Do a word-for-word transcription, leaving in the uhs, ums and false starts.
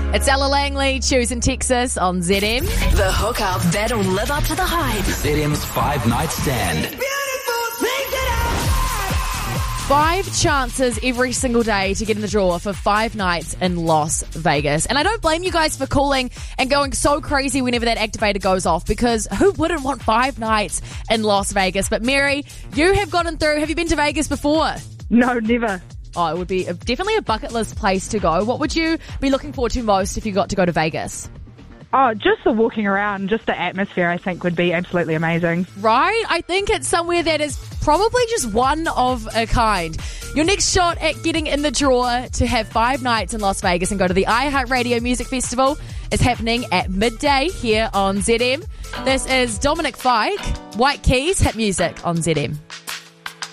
It's Ella Langley, choosing Texas on Z M. The hookup that'll live up to the hype. Z M's Five Night Stand. Five chances every single day to get in the draw for five nights in Las Vegas. And I don't blame you guys for calling and going so crazy whenever that activator goes off, because who wouldn't want five nights in Las Vegas? But Mary, you have gotten through. Have you been to Vegas before? No, never. Oh, it would be a, definitely a bucket list place to go. What would you be looking forward to most if you got to go to Vegas? Oh, just the walking around, just the atmosphere, I think, would be absolutely amazing. Right? I think it's somewhere that is probably just one of a kind. Your next shot at getting in the draw to have five nights in Las Vegas and go to the iHeartRadio Music Festival is happening at midday here on Z M. This is Dominic Fike, White Keys, Hit Music on Z M.